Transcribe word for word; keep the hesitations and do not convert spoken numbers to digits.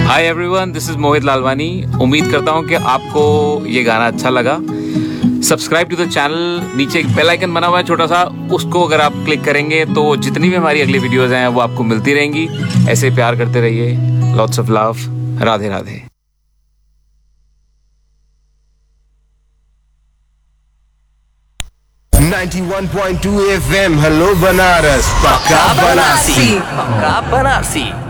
Hi everyone, this is Mohit Lalwani. उम्मीद करता हूँ कि आपको ये गाना अच्छा लगा। सब्सक्राइब टू द चैनल, नीचे एक बेल आइकन बना हुआ है छोटा सा, उसको अगर आप क्लिक करेंगे तो जितनी भी हमारी अगली वीडियोस हैं वो आपको मिलती रहेंगी। ऐसे प्यार करते रहिए। Lots of love. Radhe Radhe. ninety-one point two F M, hello Banaras, पक्का बनारसी, पक्का बनारसी।